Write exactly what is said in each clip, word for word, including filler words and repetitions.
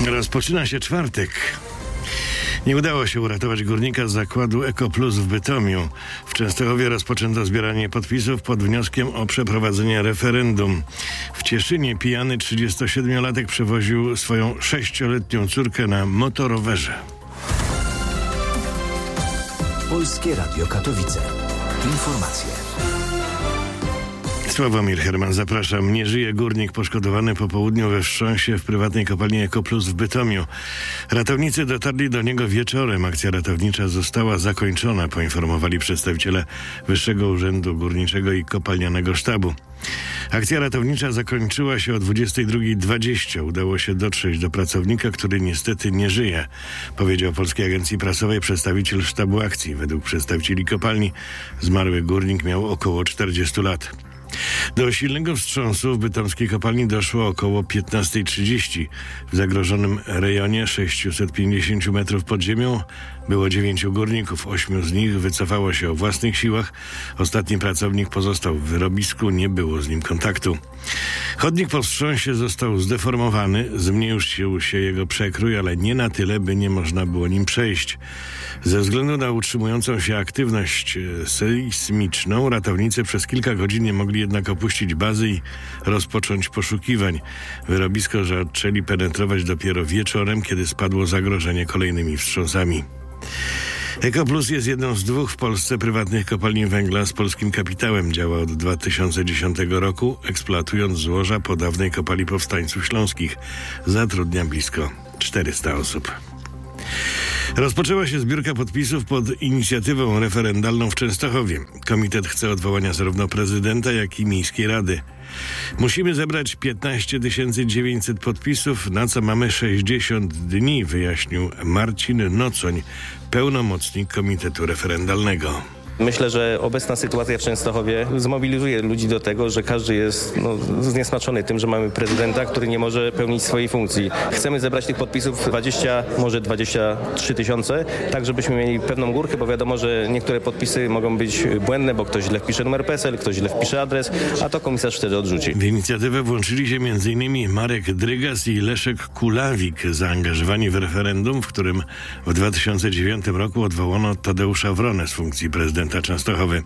Rozpoczyna się czwartek. Nie udało się uratować górnika z zakładu Ekoplus w Bytomiu. W Częstochowie rozpoczęto zbieranie podpisów pod wnioskiem o przeprowadzenie referendum. W Cieszynie pijany trzydziestosiedmiolatek przewoził swoją sześcioletnią córkę na motorowerze. Polskie Radio Katowice. Informacje. Sławomir Herman, zapraszam. Nie żyje górnik poszkodowany po południu we wstrząsie w prywatnej kopalni Ekoplus w Bytomiu. Ratownicy dotarli do niego wieczorem. Akcja ratownicza została zakończona, poinformowali przedstawiciele Wyższego Urzędu Górniczego i Kopalnianego Sztabu. Akcja ratownicza zakończyła się o dwudziestej drugiej dwadzieścia. Udało się dotrzeć do pracownika, który niestety nie żyje, powiedział Polskiej Agencji Prasowej przedstawiciel sztabu akcji. Według przedstawicieli kopalni zmarły górnik miał około czterdziestu lat. Do silnego wstrząsu w bytomskiej kopalni doszło około piętnastej trzydzieści. W zagrożonym rejonie sześćset pięćdziesiąt metrów pod ziemią było dziewięciu górników. Ośmiu z nich wycofało się o własnych siłach. Ostatni pracownik pozostał w wyrobisku, nie było z nim kontaktu. Chodnik po wstrząsie został zdeformowany, zmniejszył się jego przekrój, ale nie na tyle, by nie można było nim przejść. Ze względu na utrzymującą się aktywność sejsmiczną ratownicy przez kilka godzin nie mogli jednak opuścić bazy i rozpocząć poszukiwań. Wyrobisko zaczęli penetrować dopiero wieczorem, kiedy spadło zagrożenie kolejnymi wstrząsami. Ekoplus jest jedną z dwóch w Polsce prywatnych kopalni węgla z polskim kapitałem. Działa od dwa tysiące dziesiątego roku, eksploatując złoża po dawnej kopalni powstańców śląskich. Zatrudnia blisko czterysta osób. Rozpoczęła się zbiórka podpisów pod inicjatywą referendalną w Częstochowie. Komitet chce odwołania zarówno prezydenta, jak i miejskiej rady. Musimy zebrać piętnaście tysięcy dziewięćset podpisów, na co mamy sześćdziesiąt dni, wyjaśnił Marcin Nocoń, pełnomocnik komitetu referendalnego. Myślę, że obecna sytuacja w Częstochowie zmobilizuje ludzi do tego, że każdy jest no, zniesmaczony tym, że mamy prezydenta, który nie może pełnić swojej funkcji. Chcemy zebrać tych podpisów dwadzieścia, może dwadzieścia trzy tysiące, tak żebyśmy mieli pewną górkę, bo wiadomo, że niektóre podpisy mogą być błędne, bo ktoś źle wpisze numer P E S E L, ktoś źle wpisze adres, a to komisarz wtedy odrzuci. W inicjatywę włączyli się m.in. Marek Drygas i Leszek Kulawik, zaangażowani w referendum, w którym w dwa tysiące dziewiątym roku odwołano Tadeusza Wronę z funkcji prezydenta Częstochowy.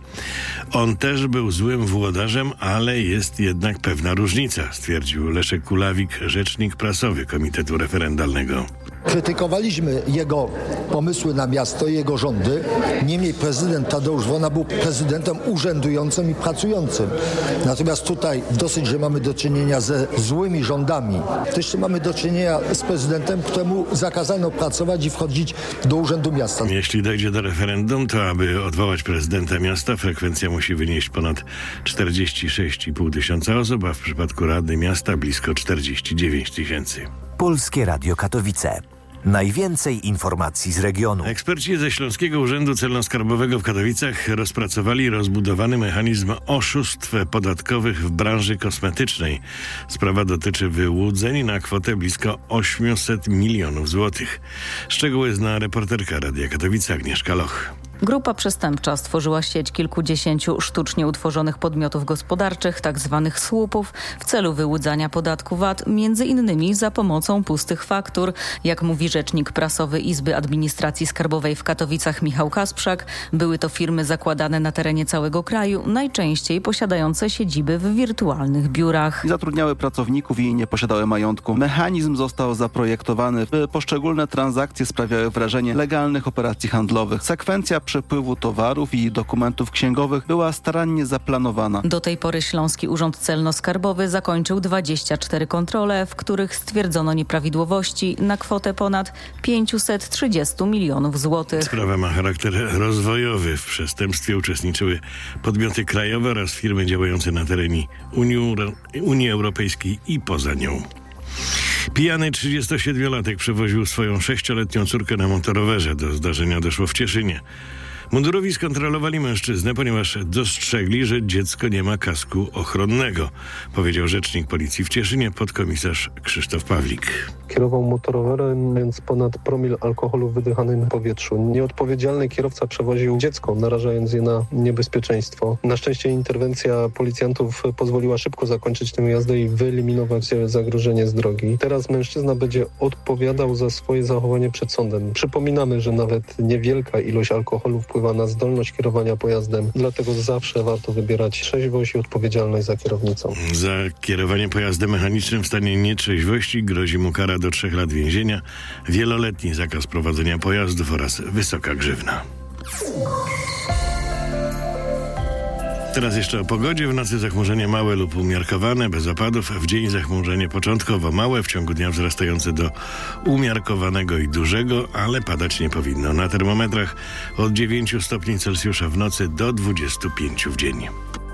On też był złym włodarzem, ale jest jednak pewna różnica, stwierdził Leszek Kulawik, rzecznik prasowy Komitetu Referendalnego. Krytykowaliśmy jego pomysły na miasto i jego rządy. Niemniej prezydent Tadeusz Wrona był prezydentem urzędującym i pracującym. Natomiast tutaj dosyć, że mamy do czynienia ze złymi rządami. To jeszcze mamy do czynienia z prezydentem, któremu zakazano pracować i wchodzić do urzędu miasta. Jeśli dojdzie do referendum, to aby odwołać prezydenta miasta, frekwencja musi wynieść ponad czterdzieści sześć i pół tysiąca osób, a w przypadku Rady Miasta blisko czterdzieści dziewięć tysięcy. Polskie Radio Katowice. Najwięcej informacji z regionu. Eksperci ze Śląskiego Urzędu Celno-Skarbowego w Katowicach rozpracowali rozbudowany mechanizm oszustw podatkowych w branży kosmetycznej. Sprawa dotyczy wyłudzeń na kwotę blisko osiemset milionów złotych. Szczegóły zna reporterka Radia Katowice Agnieszka Loch. Grupa przestępcza stworzyła sieć kilkudziesięciu sztucznie utworzonych podmiotów gospodarczych, tzw. słupów, w celu wyłudzania podatku V A T, między innymi za pomocą pustych faktur. Jak mówi rzecznik prasowy Izby Administracji Skarbowej w Katowicach Michał Kasprzak, były to firmy zakładane na terenie całego kraju, najczęściej posiadające siedziby w wirtualnych biurach. Zatrudniały pracowników i nie posiadały majątku. Mechanizm został zaprojektowany, by poszczególne transakcje sprawiały wrażenie legalnych operacji handlowych. Sekwencja przepływu towarów i dokumentów księgowych była starannie zaplanowana. Do tej pory Śląski Urząd Celno-Skarbowy zakończył dwadzieścia cztery kontrole, w których stwierdzono nieprawidłowości na kwotę ponad pięćset trzydzieści milionów złotych. Sprawa ma charakter rozwojowy. W przestępstwie uczestniczyły podmioty krajowe oraz firmy działające na terenie Unii, Unii Europejskiej i poza nią. Pijany trzydziestosiedmiolatek przewoził swoją sześcioletnią córkę na motorowerze. Do zdarzenia doszło w Cieszynie. Mundurowi skontrolowali mężczyznę, ponieważ dostrzegli, że dziecko nie ma kasku ochronnego, powiedział rzecznik policji w Cieszynie, podkomisarz Krzysztof Pawlik. Kierował motorowerem, mając ponad promil alkoholu w wydychanym powietrzu. Nieodpowiedzialny kierowca przewoził dziecko, narażając je na niebezpieczeństwo. Na szczęście interwencja policjantów pozwoliła szybko zakończyć tę jazdę i wyeliminować zagrożenie z drogi. Teraz mężczyzna będzie odpowiadał za swoje zachowanie przed sądem. Przypominamy, że nawet niewielka ilość alkoholu wpływa na zdolność kierowania pojazdem, dlatego zawsze warto wybierać trzeźwość i odpowiedzialność za kierownicą. Za kierowanie pojazdem mechanicznym w stanie nietrzeźwości grozi mu kara do trzech lat więzienia, wieloletni zakaz prowadzenia pojazdów oraz wysoka grzywna. Teraz jeszcze o pogodzie. W nocy zachmurzenie małe lub umiarkowane, bez opadów. W dzień zachmurzenie początkowo małe, w ciągu dnia wzrastające do umiarkowanego i dużego, ale padać nie powinno. Na termometrach od dziewięciu stopni Celsjusza w nocy do dwudziestu pięciu w dzień.